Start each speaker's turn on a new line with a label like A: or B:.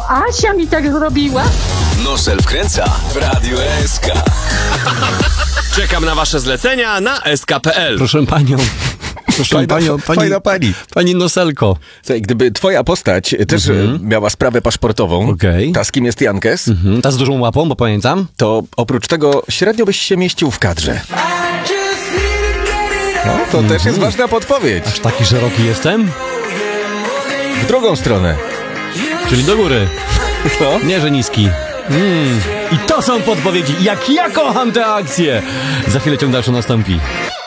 A: Asia mi tak zrobiła.
B: Nosel wkręca w Radiu SK.
C: Czekam na wasze zlecenia na sk.pl.
D: Proszę panią. Proszę panią,
E: Fajna pani.
D: pani Noselko.
E: Słuchaj, gdyby twoja postać też miała sprawę paszportową,
D: Okej.
E: ta z kim jest Jankes,
D: Ta z dużą łapą, bo pamiętam.
E: to oprócz tego średnio byś się mieścił w kadrze. No, to też jest ważna podpowiedź.
D: Aż taki szeroki jestem?
E: W drugą stronę.
D: Czyli do góry.
E: No.
D: Nie, że niski. I to są podpowiedzi. Jak ja kocham te akcje! Za chwilę ciąg dalszy nastąpi.